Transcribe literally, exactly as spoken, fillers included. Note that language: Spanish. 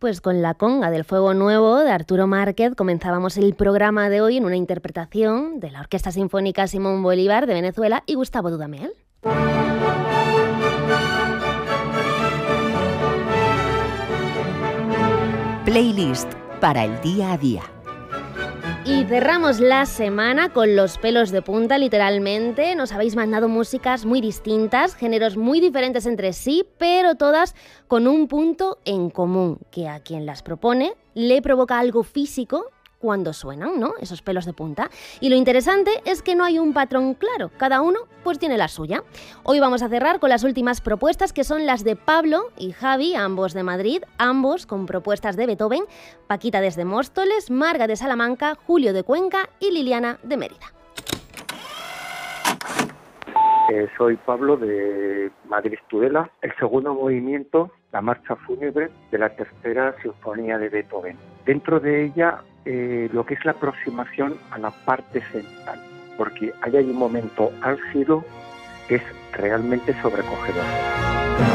Pues con la conga del Fuego Nuevo de Arturo Márquez comenzábamos el programa de hoy en una interpretación de la Orquesta Sinfónica Simón Bolívar de Venezuela y Gustavo Dudamel. Playlist para el día a día. Y cerramos la semana con los pelos de punta, literalmente. Nos habéis mandado músicas muy distintas, géneros muy diferentes entre sí, pero todas con un punto en común, que a quien las propone le provoca algo físico cuando suenan, ¿no? Esos pelos de punta. Y lo interesante es que no hay un patrón claro, cada uno pues tiene la suya. Hoy vamos a cerrar con las últimas propuestas, que son las de Pablo y Javi, ambos de Madrid, ambos con propuestas de Beethoven, Paquita desde Móstoles, Marga de Salamanca, Julio de Cuenca y Liliana de Mérida. Eh, soy Pablo de Madrid Tudela. El segundo movimiento, la marcha fúnebre de la tercera sinfonía de Beethoven. Dentro de ella, eh, lo que es la aproximación a la parte central, porque ahí hay un momento álgido que es realmente sobrecogedor.